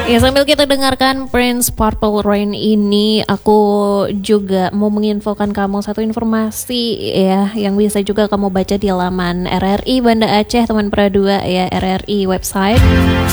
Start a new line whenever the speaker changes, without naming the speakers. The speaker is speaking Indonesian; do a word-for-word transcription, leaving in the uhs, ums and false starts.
Ya, sambil kita dengarkan Prince Purple Rain ini, aku juga mau menginfokan kamu satu informasi ya, yang bisa juga kamu baca di laman R R I Banda Aceh Teman Pera dua ya, R R I website.